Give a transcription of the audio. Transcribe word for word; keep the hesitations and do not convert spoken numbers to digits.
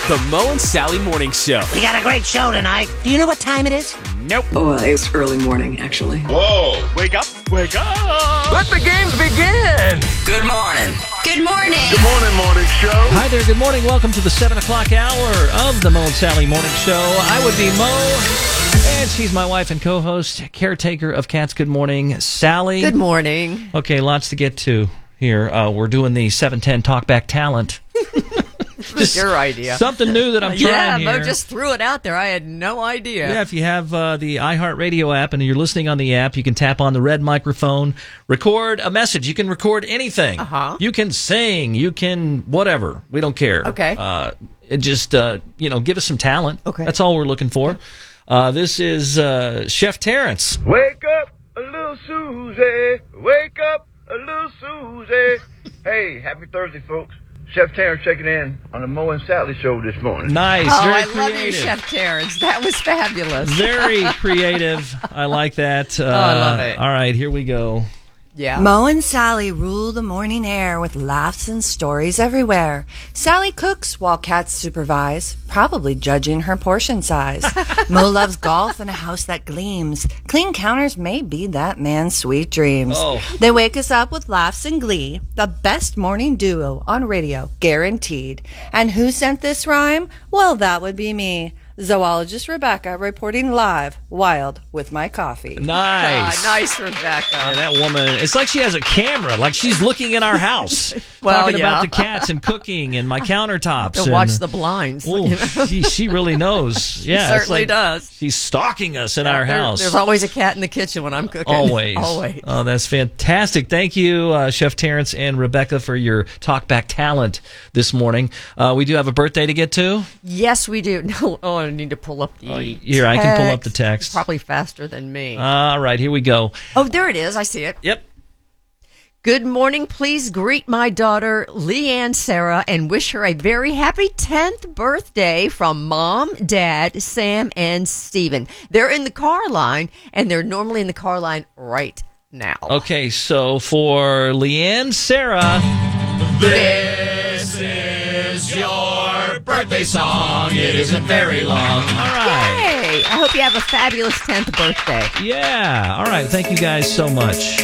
The Mo and Sally Morning Show. We got a great show tonight. Do you know what time it is? Nope. Oh, it's early morning, actually. Whoa! Wake up. Wake up. Let the games begin! Good morning. Good morning. Good morning, morning show. Hi there, good morning. Welcome to the seven o'clock hour of the Mo and Sally Morning Show. I would be Mo, and she's my wife and co-host, caretaker of cats. Good morning, Sally. Good morning. Okay, lots to get to here. Uh, we're doing the seven ten Talkback Talent. Just your idea. Something new that I'm trying yeah, here. Mo just threw it out there. I had no idea. Yeah, if you have uh, the iHeartRadio app and you're listening on the app, you can tap on the red microphone, record a message. You can record anything. Uh-huh. You can sing. You can whatever. We don't care. Okay. Uh, it just, uh, you know, give us some talent. Okay. That's all we're looking for. Uh, this is uh, Chef Terrence. Wake up, a little Susie. Wake up, a little Susie. Hey, happy Thursday, folks. Chef Terrence checking in on the Mo and Sally show this morning. Nice. Oh, Very I creative. love you, Chef Terrence. That was fabulous. Very creative. I like that. Uh, Oh, I love it. All right, here we go. Yeah. Mo and Sally rule the morning air with laughs and stories everywhere. Sally cooks while cats supervise, probably judging her portion size. Mo loves golf and a house that gleams. Clean counters may be that man's sweet dreams. Oh. They wake us up with laughs and glee. The best morning duo on radio, guaranteed. And who sent this rhyme? Well, that would be me. Zoologist Rebecca reporting live, wild with my coffee. Nice. Ah, nice, Rebecca. Yeah, that woman, it's like she has a camera, like she's looking in our house. Well, talking yeah. about the cats and cooking and my countertops. To and, watch the blinds. Oh, you know? she, she really knows. Yeah, it's certainly like does. She's stalking us in our There- house. There's always a cat in the kitchen when I'm cooking. Always. Always. Oh, that's fantastic. Thank you, uh, Chef Terrence and Rebecca, for your talkback talent this morning. Uh, we do have a birthday to get to. Yes, we do. No, oh, I need to pull up the Oh, here, I can pull up the text. Probably faster than me. All right, here we go. oh, there it is. I see it. Yep. Good morning. Please greet my daughter, Leanne Sarah, and wish her a very happy tenth birthday from Mom, Dad, Sam, and Steven. They're in the car line, and they're normally in the car line right now. Okay, so for Leanne Sarah, this is your birthday song. It isn't very long. All right. Hey, I hope you have a fabulous tenth birthday. Yeah. All right. Thank you guys so much.